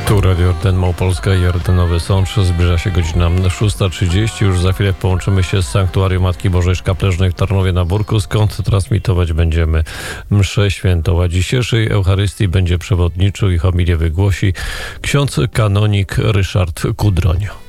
Tu Radio Jordan Małopolska i Jordanowy Sącz. Zbliża się godzina 6:30. Już za chwilę połączymy się z Sanktuarium Matki Bożej Szkapleżnej w Tarnowie na Burku, skąd transmitować będziemy mszę świętą. A dzisiejszej Eucharystii będzie przewodniczył i homilię wygłosi ksiądz kanonik Ryszard Kudroń.